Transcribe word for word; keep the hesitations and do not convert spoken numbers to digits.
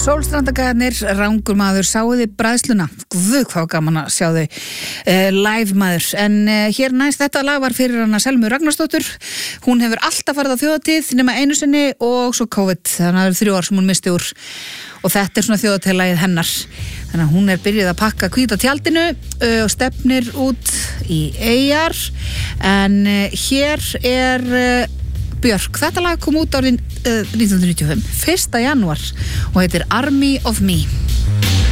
Sólstrandagarnir, rangur maður, sáu þið bræðsluna. Guð, hvað gaman að sjá þau uh, live maður. En uh, hér næst, þetta lag var fyrir hana Selmu Ragnarsdóttur. Hún hefur alltaf farið á þjóðatíð nema einu sinni og svo COVID. Þannig að það eru þrjú ár sem hún misti úr. Og þetta er svona þjóðatíðlagið hennar. Þannig að hún er byrjuð að pakka hvíta tjaldinu uh, og stefnir út í Eyjar. En uh, hér er uh, Björk. Þetta lag kom út árið uh, nítján hundruð níutíu og fimm, fyrsta janúar og heitir Army of Me.